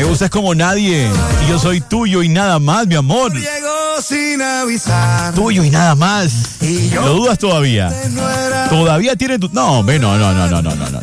Me gustas como nadie y yo soy tuyo y nada más, mi amor. Llegó sin avisar. Tuyo y nada más. Y yo ¿Lo dudas todavía? no era. ¿Todavía tiene tu...? No, hombre, no.